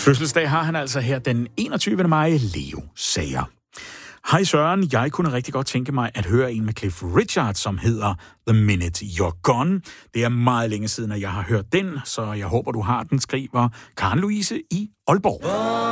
Fødselsdag har han altså her den 21. maj, Leo Sager. Hej Søren, jeg kunne rigtig godt tænke mig at høre en med Cliff Richard, som hedder The Minute You're Gone. Det er meget længe siden, at jeg har hørt den, så jeg håber, du har den, skriver Karen Louise i Aalborg.